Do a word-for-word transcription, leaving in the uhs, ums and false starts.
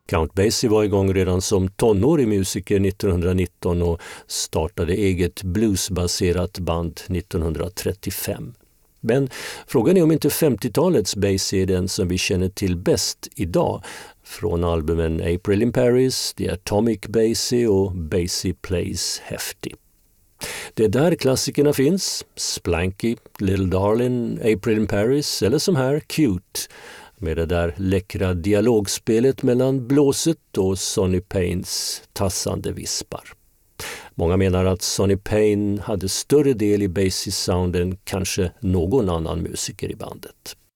Count Basie var igång redan som tonårig musiker nittonhundranitton och startade eget bluesbaserat band nittonhundratrettiofem. Men frågan är om inte femtiotalets Basie är den som vi känner till bäst idag, från albumen April in Paris, The Atomic Basie och Basie Plays Hefty. Det är där klassikerna finns, Splanky, Little Darling, April in Paris eller som här Cute, med det där läckra dialogspelet mellan blåset och Sonny Paynes tassande vispar. Många menar att Sonny Payne hade större del i Basies sound än kanske någon annan musiker i bandet.